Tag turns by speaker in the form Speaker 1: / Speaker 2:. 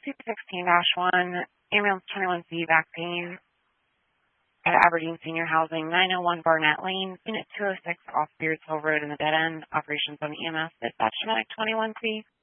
Speaker 1: C16-1, ambulance 21C, back pain at Aberdeen Senior Housing, 901 Barnett Lane, Unit 206 off Beards Hill Road in the dead end, operations on EMS, dispatch medic 21C.